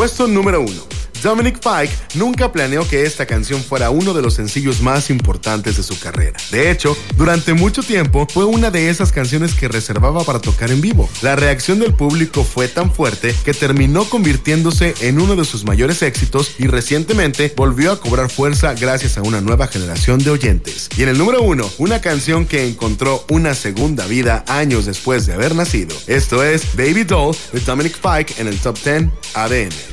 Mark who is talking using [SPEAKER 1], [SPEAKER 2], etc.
[SPEAKER 1] Puesto número 1. Dominic Fike nunca planeó que esta canción fuera uno de los sencillos más importantes de su carrera. De hecho, durante mucho tiempo fue una de esas canciones que reservaba para tocar en vivo. La reacción del público fue tan fuerte que terminó convirtiéndose en uno de sus mayores éxitos y recientemente volvió a cobrar fuerza gracias a una nueva generación de oyentes. Y en el número 1, una canción que encontró una segunda vida años después de haber nacido. Esto es Baby Doll de Dominic Fike en el Top 10 ADN.